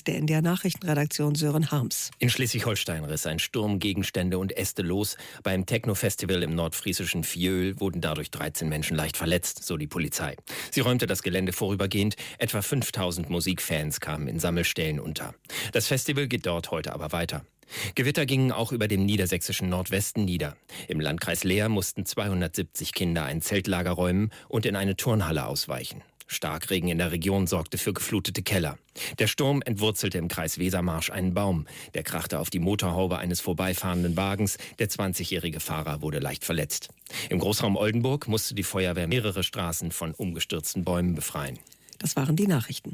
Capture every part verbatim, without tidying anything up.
der N D R-Nachrichtenredaktion Sören Harms. In Schleswig-Holstein riss ein Sturm Gegenstände und Äste los. Beim Techno-Festival im nordfriesischen Fiöl wurden dadurch dreizehn Menschen leicht verletzt, so die Polizei. Sie räumte das Gelände vorübergehend. Etwa fünftausend Musikfans kamen in Sammelstellen unter. Das Festival geht dort heute aber weiter. Gewitter gingen auch über dem niedersächsischen Nordwesten nieder. Im Landkreis Leer mussten zweihundertsiebzig Kinder ein Zeltlager räumen und in eine Turnhalle ausweichen. Starkregen in der Region sorgte für geflutete Keller. Der Sturm entwurzelte im Kreis Wesermarsch einen Baum. Der krachte auf die Motorhaube eines vorbeifahrenden Wagens. Der zwanzigjährige Fahrer wurde leicht verletzt. Im Großraum Oldenburg musste die Feuerwehr mehrere Straßen von umgestürzten Bäumen befreien. Das waren die Nachrichten.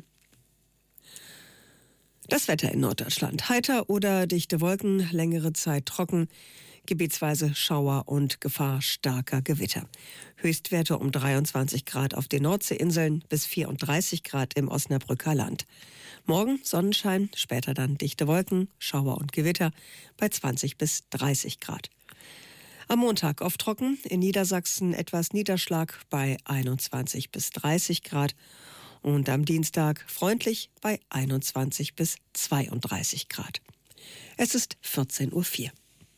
Das Wetter in Norddeutschland. Heiter oder dichte Wolken, längere Zeit trocken, gebietsweise Schauer und Gefahr starker Gewitter. Höchstwerte um dreiundzwanzig Grad auf den Nordseeinseln bis vierunddreißig Grad im Osnabrücker Land. Morgen Sonnenschein, später dann dichte Wolken, Schauer und Gewitter bei zwanzig bis dreißig Grad. Am Montag oft trocken, in Niedersachsen etwas Niederschlag bei einundzwanzig bis dreißig Grad. Und am Dienstag freundlich bei einundzwanzig bis zweiunddreißig Grad. Es ist vierzehn Uhr vier.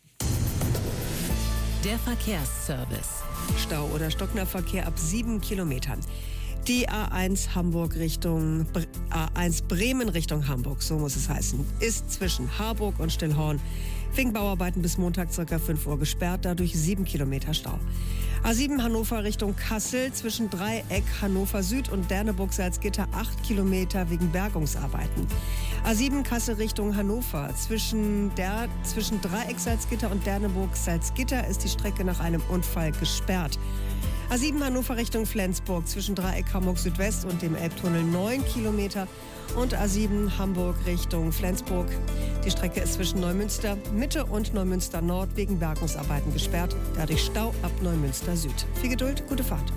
Der Verkehrsservice. Stau oder stockender Verkehr ab sieben Kilometern. Die A eins Hamburg Richtung Bre- A eins Bremen Richtung Hamburg, so muss es heißen, ist zwischen Harburg und Stillhorn wegen Bauarbeiten bis Montag ca. fünf Uhr gesperrt, dadurch sieben Kilometer Stau. A sieben Hannover Richtung Kassel zwischen Dreieck Hannover Süd und Derneburg-Salzgitter acht Kilometer wegen Bergungsarbeiten. A sieben Kassel Richtung Hannover zwischen, der, zwischen Dreieck Salzgitter und Derneburg-Salzgitter ist die Strecke nach einem Unfall gesperrt. A sieben Hannover Richtung Flensburg zwischen Dreieck Hamburg Südwest und dem Elbtunnel neun Kilometer und A sieben Hamburg Richtung Flensburg. Die Strecke ist zwischen Neumünster Mitte und Neumünster Nord wegen Bergungsarbeiten gesperrt, dadurch Stau ab Neumünster Süd. Viel Geduld, gute Fahrt.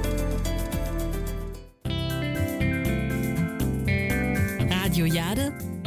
Radio Jade